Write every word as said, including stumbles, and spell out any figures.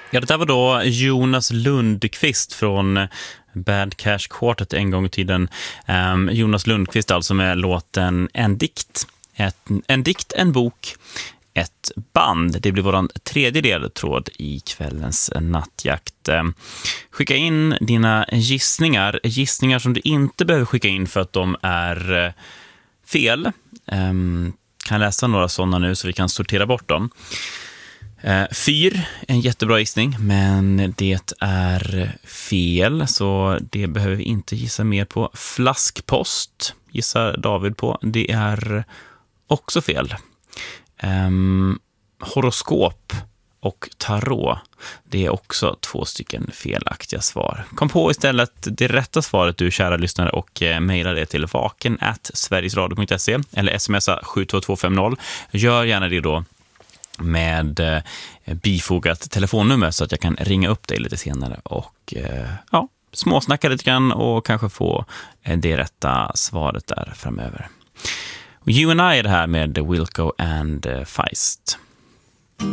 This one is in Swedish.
Ja, det där var då Jonas Lundqvist från Bad Cash Quartet en gång i tiden. Um, Jonas Lundqvist alltså med låten En dikt. Ett, en dikt, en bok, ett band. Det blir våran tredje ledtråd i kvällens nattjakt. Um, skicka in dina gissningar. Gissningar som du inte behöver skicka in för att de är uh, fel. Um, kan läsa några sådana nu så vi kan sortera bort dem. Uh, fyr, en jättebra gissning, men det är fel, så det behöver vi inte gissa mer på. Flaskpost gissar David på, det är också fel. Um, horoskop och tarot, det är också två stycken felaktiga svar. Kom på istället det rätta svaret, du kära lyssnare, och eh, mejla det till vaken at sverigesradio punkt se eller smsa sju två två fem noll. Gör gärna det då med eh, bifogat telefonnummer så att jag kan ringa upp dig lite senare och eh, ja, småsnacka lite grann och kanske få eh, det rätta svaret där framöver. Och You and I är det här med Wilco and eh, Feist.